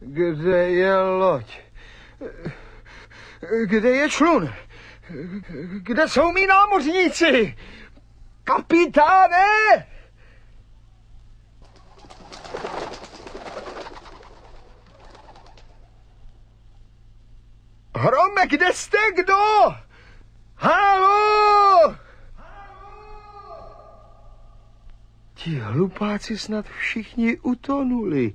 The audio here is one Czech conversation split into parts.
Kde je loď? Kde je člun? Kde jsou mí námořníci? Kapitáne! Hrome, kde jste, kdo? Haló! Ti hlupáci snad všichni utonuli.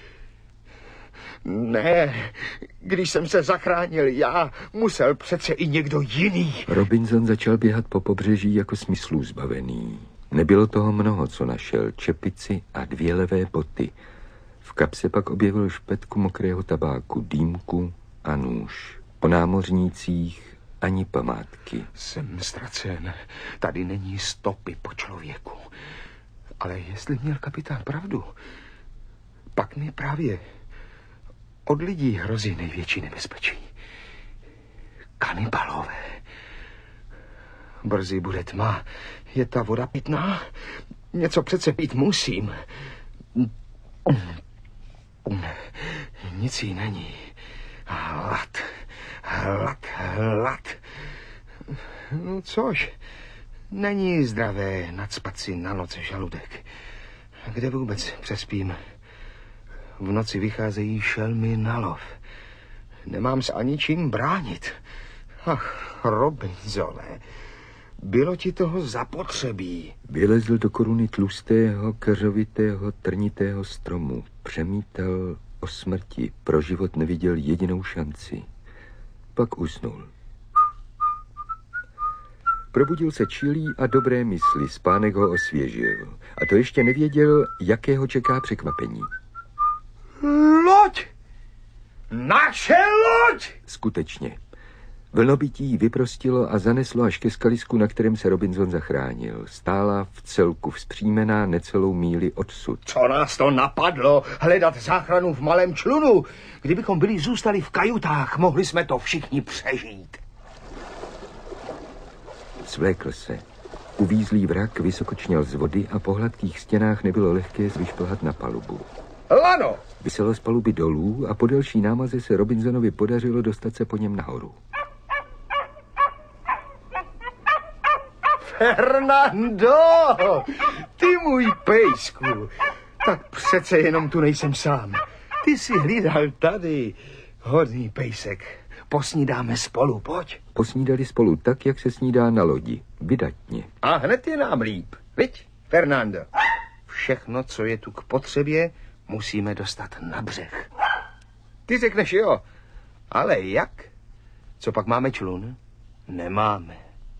Ne, když jsem se zachránil já, musel přece i někdo jiný. Robinson začal běhat po pobřeží jako smyslů zbavený. Nebylo toho mnoho, co našel. Čepici a 2 levé boty. V kapse pak objevil špetku mokrého tabáku, dýmku a nůž. O námořnících ani památky. Jsem ztracen. Tady není stopy po člověku. Ale jestli měl kapitán pravdu, pak mi právě od lidí hrozí největší nebezpečí. Kanibalové. Brzy bude tma. Je ta voda pitná? Něco přece pít musím. Nic jí není. Hlad. No což, není zdravé nacpat si na noc žaludek. Kde vůbec přespím? V noci vycházejí šelmy na lov. Nemám se ani čím bránit. Ach, Robinsone, bylo ti toho zapotřebí. Vylezl do koruny tlustého, keřovitého, trnitého stromu. Přemítal o smrti. Pro život neviděl jedinou šanci. Pak usnul. Probudil se čilý a dobré mysli. Spánek ho osvěžil. A to ještě nevěděl, jaké ho čeká překvapení. Loď! Naše loď! Skutečně. Vlnobytí vyprostilo a zaneslo až ke skalisku, na kterém se Robinson zachránil. Stála v celku vzpřímená necelou míli odsud. Co nás to napadlo? Hledat záchranu v malém člunu? Kdybychom byli zůstali v kajutách, mohli jsme to všichni přežít. Svlékl se. Uvízlý vrak vysokočněl z vody a po hladkých stěnách nebylo lehké vyšplhat na palubu. Lano! Vyselo z paluby dolů a po delší námaze se Robinsonovi podařilo dostat se po něm nahoru. Fernando! Ty můj pejsku! Tak přece jenom tu nejsem sám. Ty jsi hlídal tady. Hodný pejsek. Posnídáme spolu, pojď. Posnídali spolu tak, jak se snídá na lodi. Vydatně. A hned je nám líp. Viď, Fernando? Všechno, co je tu k potřebě, musíme dostat na břeh. Ty řekneš jo, ale jak? Co pak máme člun? Nemáme.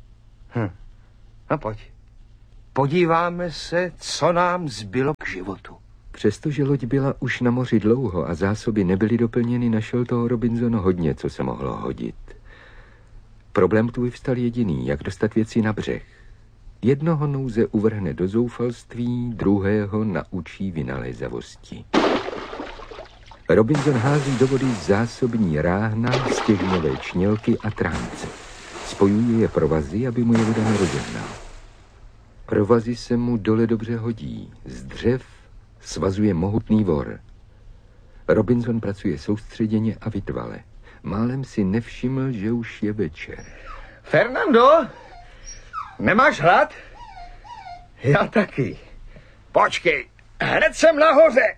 No pojď. Podíváme se, co nám zbylo k životu. Přestože loď byla už na moři dlouho a zásoby nebyly doplněny, našel toho Robinson hodně, co se mohlo hodit. Problém tu vyvstal jediný, jak dostat věci na břeh. Jednoho nouze uvrhne do zoufalství, druhého naučí vynalézavosti. Robinson hází do vody zásobní ráhna, stěžňové čnělky a tránce. Spojuje je provazy, aby mu je voda nerozehnala. Provazy se mu dole dobře hodí. Z dřev svazuje mohutný vor. Robinson pracuje soustředěně a vytrvale. Málem si nevšiml, že už je večer. Fernando, nemáš hlad? Já taky. Počkej, hned jsem nahoře.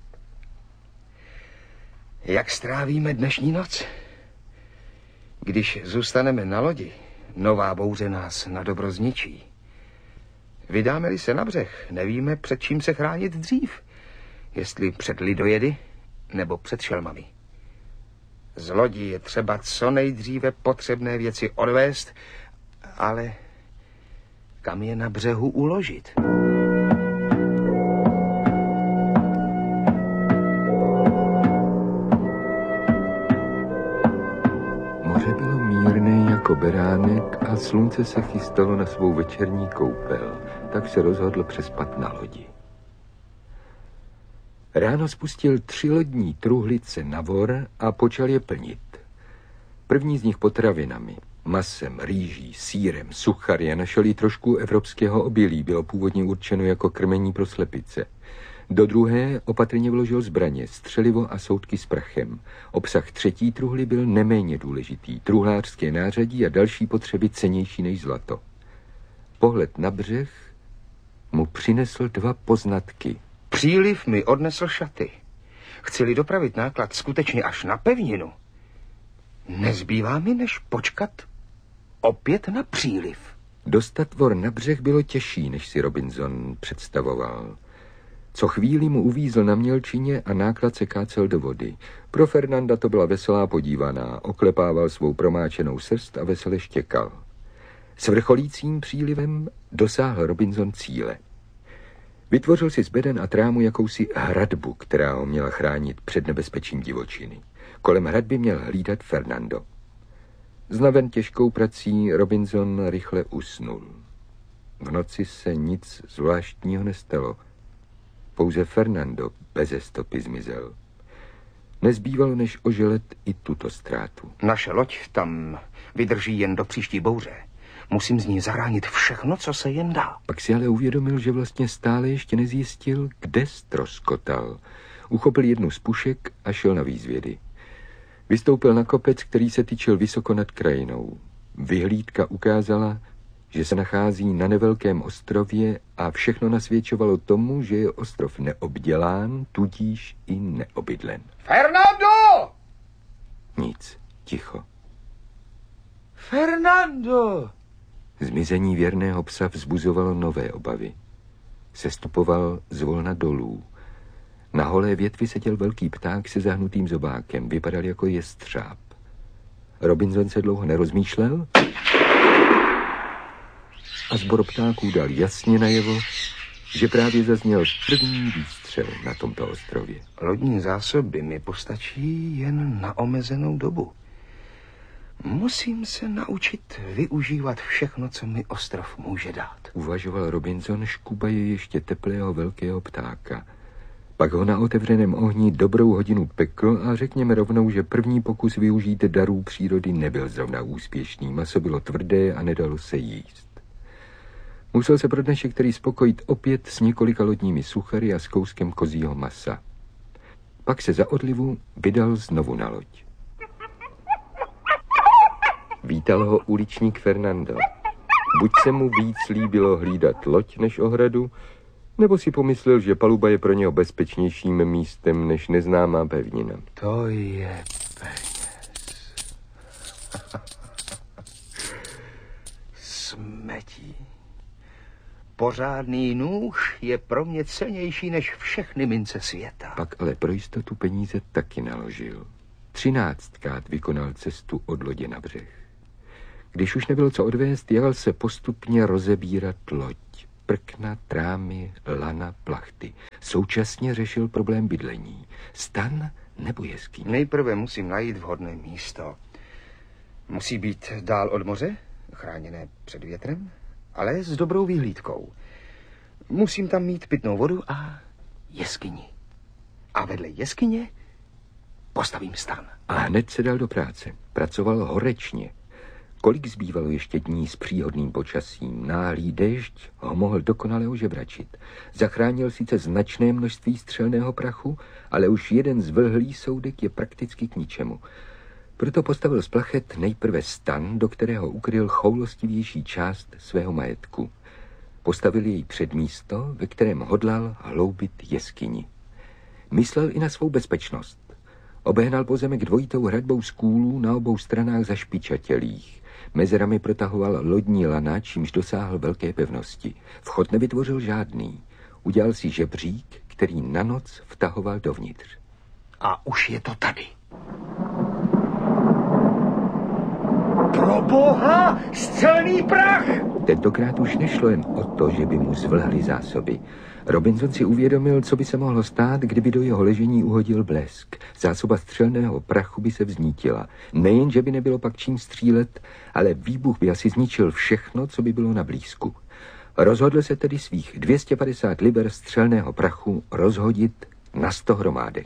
Jak strávíme dnešní noc? Když zůstaneme na lodi, nová bouře nás nadobro zničí. Vydáme-li se na břeh, nevíme, před čím se chránit dřív. Jestli před lidojedy, nebo před šelmami. Z lodi je třeba co nejdříve potřebné věci odvést, ale kam je na břehu uložit? Moře bylo mírné jako beránek a slunce se chystalo na svou večerní koupel, tak se rozhodl přespat na lodi. Ráno spustil 3 lodní truhlice na vor a počal je plnit. První z nich potravinami, masem, rýží, sýrem, suchary a našel jí trošku evropského obilí, bylo původně určeno jako krmení pro slepice. Do druhé opatrně vložil zbraně, střelivo a soudky s prachem. Obsah třetí truhly byl neméně důležitý. Truhlářské nářadí a další potřeby cennější než zlato. Pohled na břeh mu přinesl 2 poznatky. Příliv mi odnesl šaty. Chci-li dopravit náklad skutečně až na pevninu, nezbývá mi, než počkat opět na příliv. Dostat vor na břeh bylo těžší, než si Robinson představoval. Co chvíli mu uvízl na mělčině a náklad se kácel do vody. Pro Fernanda to byla veselá podívaná. Oklepával svou promáčenou srst a vesele štěkal. S vrcholícím přílivem dosáhl Robinson cíle. Vytvořil si z beden a trámu jakousi hradbu, která ho měla chránit před nebezpečím divočiny. Kolem hradby měl hlídat Fernando. Znaven těžkou prací Robinson rychle usnul. V noci se nic zvláštního nestalo. Pouze Fernando beze stopy zmizel. Nezbývalo, než oželet i tuto ztrátu. Naše loď tam vydrží jen do příští bouře. Musím z ní zachránit všechno, co se jen dá. Pak si ale uvědomil, že vlastně stále ještě nezjistil, kde ztroskotal. Uchopil jednu z pušek a šel na výzvědy. Vystoupil na kopec, který se tyčil vysoko nad krajinou. Vyhlídka ukázala, že se nachází na nevelkém ostrově a všechno nasvědčovalo tomu, že je ostrov neobdělán, tudíž i neobydlen. Fernando! Nic, ticho. Fernando! Zmizení věrného psa vzbuzovalo nové obavy. Sestupoval zvolna dolů. Na holé větvi seděl velký pták se zahnutým zobákem. Vypadal jako jestřáb. Robinson se dlouho nerozmýšlel a sbor ptáků dal jasně najevo, že právě zazněl první výstřel na tomto ostrově. Lodní zásoby mi postačí jen na omezenou dobu. Musím se naučit využívat všechno, co mi ostrov může dát. Uvažoval Robinson, škubaje ještě teplého velkého ptáka. Pak ho na otevřeném ohni dobrou hodinu pekl a řekněme rovnou, že první pokus využít darů přírody nebyl zrovna úspěšný. Maso bylo tvrdé a nedalo se jíst. Musel se pro dnešek tedy spokojit opět s několika lodními suchary a s kouskem kozího masa. Pak se za odlivu vydal znovu na loď. Vítal ho uličník Fernando. Buď se mu víc líbilo hlídat loď než ohradu, nebo si pomyslel, že paluba je pro něho bezpečnějším místem než neznámá pevnina. To je peněz. Smetí. Pořádný nůž je pro mě cennější než všechny mince světa. Pak ale pro jistotu peníze taky naložil. 13krát vykonal cestu od lodě na břeh. Když už nebylo co odvést, jel se postupně rozebírat loď. Prkna, trámy, lana, plachty. Současně řešil problém bydlení. Stan nebo jeskyně? Nejprve musím najít vhodné místo. Musí být dál od moře, chráněné před větrem, ale s dobrou vyhlídkou. Musím tam mít pitnou vodu a jeskyni. A vedle jeskyně postavím stan. A hned se dal do práce. Pracoval horečně. Kolik zbývalo ještě dní s příhodným počasím? Náhlý déšť ho mohl dokonale ožebračit. Zachránil sice značné množství střelného prachu, ale už jeden zvlhlý soudek je prakticky k ničemu. Proto postavil z plachet nejprve stan, do kterého ukryl choulostivější část svého majetku. Postavil jej před místo, ve kterém hodlal hloubit jeskyni. Myslel i na svou bezpečnost. Obehnal pozemek dvojitou hradbou z kůlů na obou stranách zašpičatělých. Mezerami protahoval lodní lana, čímž dosáhl velké pevnosti. Vchod nevytvořil žádný. Udělal si žebřík, který na noc vtahoval dovnitř. A už je to tady. Pro boha, střelný prach! Tentokrát už nešlo jen o to, že by mu zvlhly zásoby. Robinson si uvědomil, co by se mohlo stát, kdyby do jeho ležení uhodil blesk. Zásoba střelného prachu by se vznítila. Nejen, že by nebylo pak čím střílet, ale výbuch by asi zničil všechno, co by bylo na blízku. Rozhodl se tedy svých 250 liber střelného prachu rozhodit na 100 hromádek.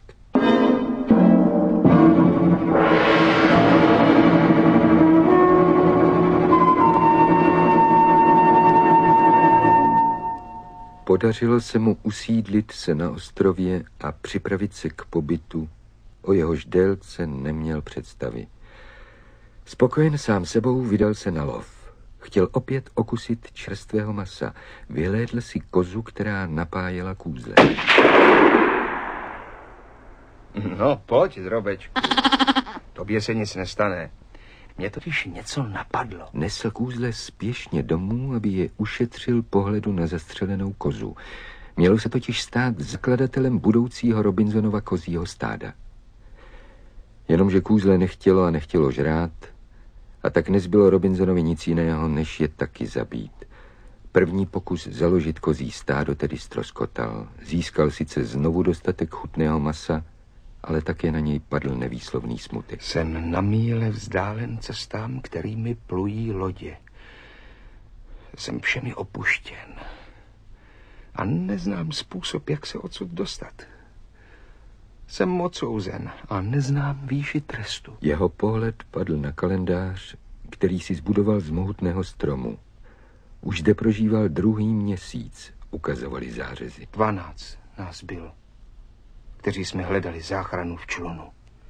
Po Podařilo se mu usídlit se na ostrově a připravit se k pobytu, o jehož délce neměl představy. Spokojen sám sebou vydal se na lov. Chtěl opět okusit čerstvého masa. Vyhlédl si kozu, která napájela kůzle. No, pojď, drobečku. Tobě se nic nestane. Mně totiž něco napadlo. Nesl kůzle spěšně domů, aby je ušetřil pohledu na zastřelenou kozu. Mělo se totiž stát zakladatelem budoucího Robinsonova kozího stáda. Jenomže kůzle nechtělo a nechtělo žrát, a tak nezbylo Robinsonovi nic jiného, než je taky zabít. První pokus založit kozí stádo tedy ztroskotal. Získal sice znovu dostatek chutného masa, ale také na něj padl nevýslovný smutek. Jsem na míle vzdálen cestám, kterými plují lodě. Jsem všemi opuštěn. A neznám způsob, jak se odsud dostat. Jsem odsouzen a neznám výši trestu. Jeho pohled padl na kalendář, který si zbudoval z mohutného stromu. Už zde prožíval 2. měsíc, ukazovali zářezy. 12 nás bylo, kteří jsme hledali záchranu v člunu.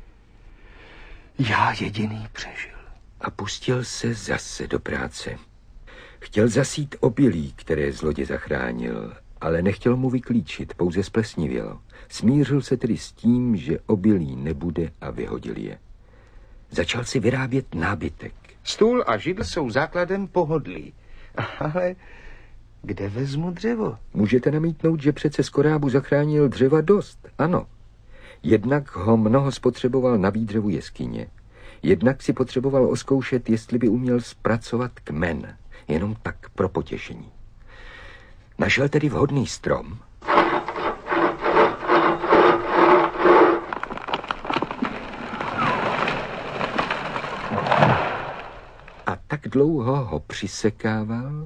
Já jediný přežil. A pustil se zase do práce. Chtěl zasít obilí, které z lodě zachránil, ale nechtěl mu vyklíčit, pouze splesnivělo. Smířil se tedy s tím, že obilí nebude, a vyhodil je. Začal si vyrábět nábytek. Stůl a židl jsou základem pohodlí. Ale kde vezmu dřevo? Můžete namítnout, že přece z korábu zachránil dřeva dost, ano. Jednak ho mnoho spotřeboval na výdřevu jeskyně. Jednak si potřeboval oskoušet, jestli by uměl zpracovat kmen, jenom tak pro potěšení. Našel tedy vhodný strom. A tak dlouho ho přisekával,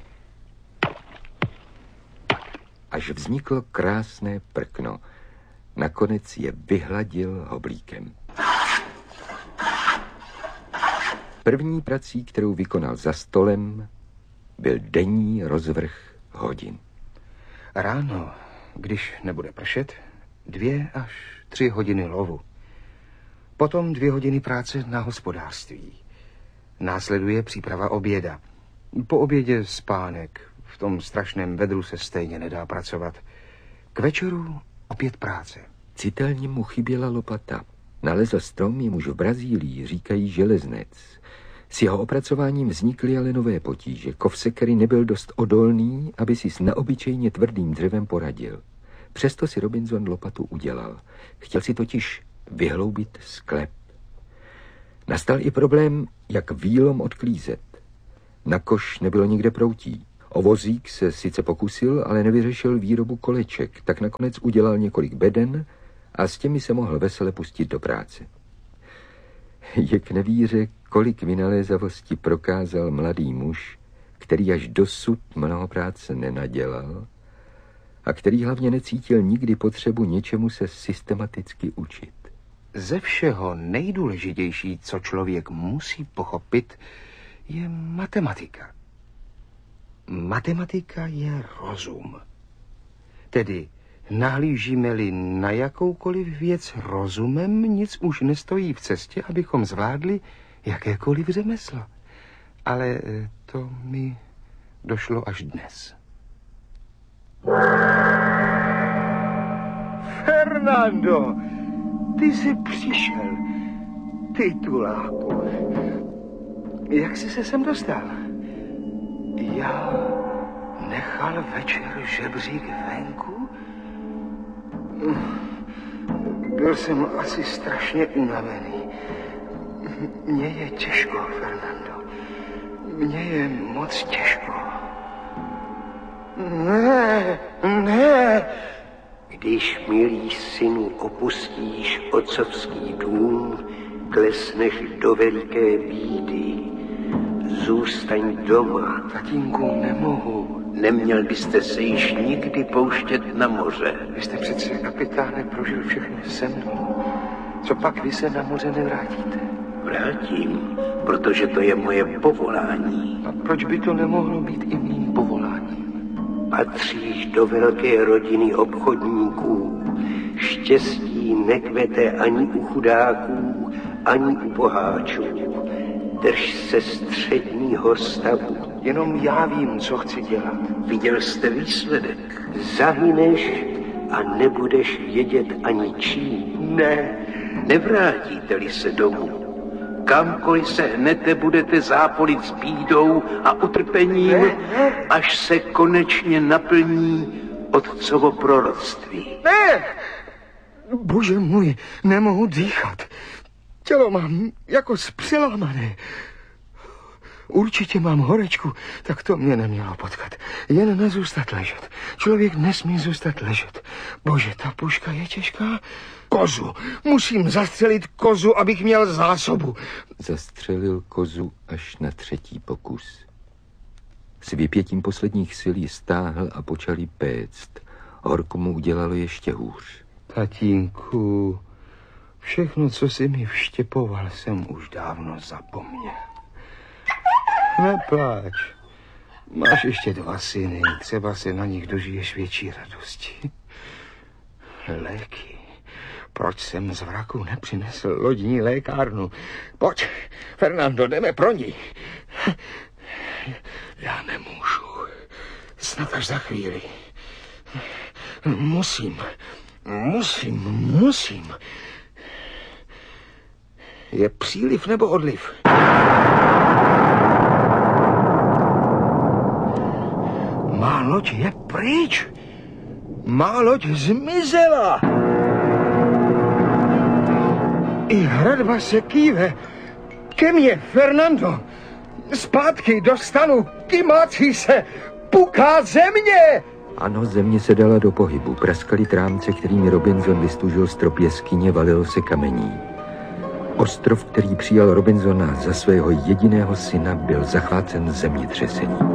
až vzniklo krásné prkno. Nakonec je vyhladil hoblíkem. První prací, kterou vykonal za stolem, byl denní rozvrh hodin. Ráno, když nebude pršet, 2 až 3 hodiny lovu. Potom 2 hodiny práce na hospodářství. Následuje příprava oběda. Po obědě spánek. V tom strašném vedru se stejně nedá pracovat. K večeru opět práce. Citelně mu chyběla lopata. Nalezl strom, jemuž v Brazílii říkají železnec. S jeho opracováním vznikly ale nové potíže. Kov sekery nebyl dost odolný, aby si s neobyčejně tvrdým dřevem poradil. Přesto si Robinson lopatu udělal. Chtěl si totiž vyhloubit sklep. Nastal i problém, jak vílom odklízet. Na koš nebylo nikde proutí. O vozík se sice pokusil, ale nevyřešil výrobu koleček, tak nakonec udělal několik beden a s těmi se mohl vesele pustit do práce. Je k nevíře, kolik vynalézavosti prokázal mladý muž, který až dosud mnoho práce nenadělal a který hlavně necítil nikdy potřebu něčemu se systematicky učit. Ze všeho nejdůležitější, co člověk musí pochopit, je matematika. Matematika je rozum. Tedy nahlížíme-li na jakoukoliv věc rozumem, nic už nestojí v cestě, abychom zvládli jakékoliv řemeslo. Ale to mi došlo až dnes. Fernando, ty jsi přišel. Tituláku. Jak jsi se sem dostal? Já nechal večer žebřík venku? Byl jsem asi strašně unavený. Mně je těžko, Fernando. Mně je moc těžko. Ne. Když, milý synu, opustíš otcovský dům, klesneš do veliké bídy. Zůstaň doma. Tatínku, nemohu. Neměl byste se již nikdy pouštět na moře. Vy jste přece, kapitáne, prožil všechny se mnou. Co pak vy se na moře nevrátíte? Vrátím, protože to je moje povolání. A proč by to nemohlo být i mým povoláním? Patříš do velké rodiny obchodníků. Štěstí nekvete ani u chudáků, ani u boháčů. Drž se středního stavu. Jenom já vím, co chci dělat. Viděl jste výsledek. Zahyneš a nebudeš vědět ani čím. Ne, Nevrátíte-li se domů, kamkoliv se hnete, budete zápolit s bídou a utrpením, až se konečně naplní otcovo proroctví. ne! Bože můj, nemohu dýchat. Tělo mám jako zpřelámané. Určitě mám horečku, tak to mě nemělo potkat. Jen nezůstat ležet. Člověk nesmí zůstat ležet. Bože, ta puška je těžká. Kozu. Musím zastřelit kozu, abych měl zásobu. Zastřelil kozu až na 3. pokus. S vypětím posledních sil ji stáhl a počal jí péct. Horko mu udělalo ještě hůř. Tatínku, všechno, co jsi mi vštěpoval, jsem už dávno zapomněl. Nepláč. Máš ještě 2 syny, třeba se na nich dožiješ větší radosti. Léky. Proč jsem z vraku nepřinesl lodní lékárnu? Pojď, Fernando, jdeme pro ní. Já nemůžu. Snad až za chvíli. Musím. Je příliv nebo odliv? Má loď je pryč. Má loď zmizela. I hradba se kýve. Ke mně, Fernando. Zpátky do stanu. Kymácí se. Puká země. Ano, země se dala do pohybu. Praskaly trámce, kterými Robinson vystužil strop jeskyně, valilo se kamení. Ostrov, který přijal Robinsona za svého jediného syna, byl zachvácen zemětřesením.